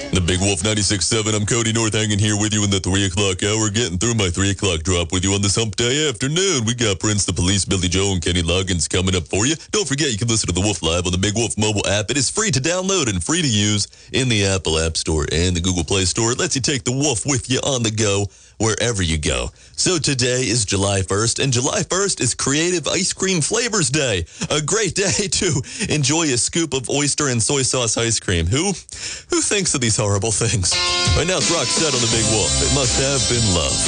The Big Wolf 96.7. I'm Cody North hanging here with you in the 3 o'clock hour, getting through my 3 o'clock drop with you on this hump day afternoon. We got Prince the Police, Billy Joe, and Kenny Loggins coming up for you. Don't forget, you can listen to The Wolf Live on the Big Wolf mobile app. It is free to download and free to use in the Apple App Store and the Google Play Store. It lets you take The Wolf with you on the go wherever you go. So today is July 1st, and July 1st is Creative Ice Cream Flavors Day. A great day to enjoy a scoop of oyster and soy sauce ice cream. Who thinks of these horrible things? Right now it's Roxette on the Big Wolf. It must have been love.